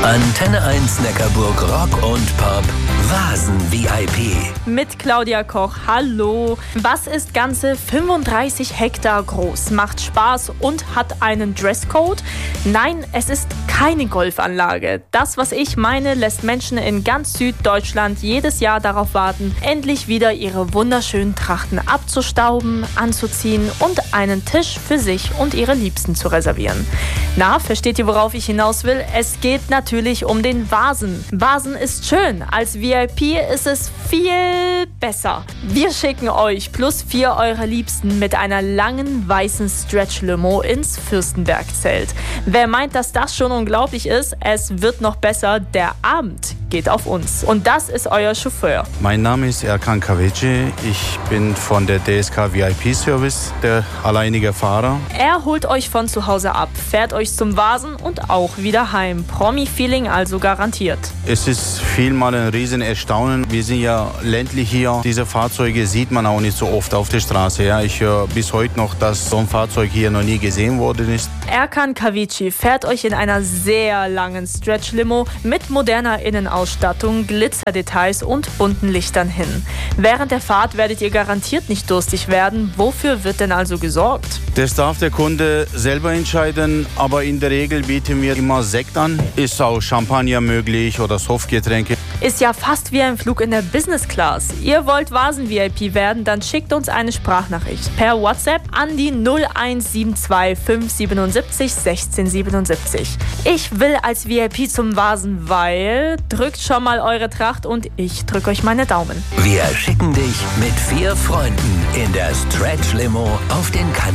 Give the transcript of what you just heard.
Antenne 1 Neckarburg Rock und Pop Vasen VIP. Mit Claudia Koch, hallo. Was ist ganze 35 Hektar groß, macht Spaß und hat einen Dresscode? Nein, es ist keine Golfanlage. Das, was ich meine, lässt Menschen in ganz Süddeutschland jedes Jahr darauf warten, endlich wieder ihre wunderschönen Trachten abzustauben, anzuziehen und einen Tisch für sich und ihre Liebsten zu reservieren. Na, versteht ihr, worauf ich hinaus will? Es geht natürlich um den Vasen. Vasen ist schön, als VIP ist es viel besser. Wir schicken euch plus 4 eurer Liebsten mit einer langen weißen Stretch-Limo ins Fürstenberg-Zelt. Wer meint, dass das schon unglaublich ist, es wird noch besser, der Abend geht auf uns. Und das ist euer Chauffeur. Mein Name ist Erkan Kaveci. Ich bin von der DSK VIP Service, der alleinige Fahrer. Er holt euch von zu Hause ab, fährt euch zum Vasen und auch wieder heim. Promi-Feeling also garantiert. Es ist vielmal ein riesen Erstaunen. Wir sind ja ländlich hier. Diese Fahrzeuge sieht man auch nicht so oft auf der Straße. Ja, ich höre bis heute noch, dass so ein Fahrzeug hier noch nie gesehen worden ist. Erkan Kaveci fährt euch in einer sehr langen Stretch-Limo mit moderner Innenausstattung, Glitzerdetails und bunten Lichtern hin. Während der Fahrt werdet ihr garantiert nicht durstig werden. Wofür wird denn also gesorgt? Das darf der Kunde selber entscheiden, aber in der Regel bieten wir immer Sekt an. Ist auch Champagner möglich oder Softgetränke. Ist ja fast wie ein Flug in der Business Class. Ihr wollt Vasen-VIP werden, dann schickt uns eine Sprachnachricht per WhatsApp an die 0172 577 1677. Ich will als VIP zum Vasen, weil... Drückt schon mal eure Tracht und ich drück euch meine Daumen. Wir schicken dich mit 4 Freunden in der Stretch Limo auf den Kanal.